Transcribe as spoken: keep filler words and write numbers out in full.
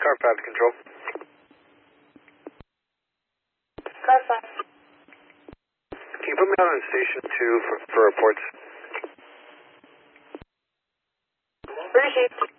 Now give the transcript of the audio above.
Car five to control. Car five. Can you put me on station two for, for reports? Received.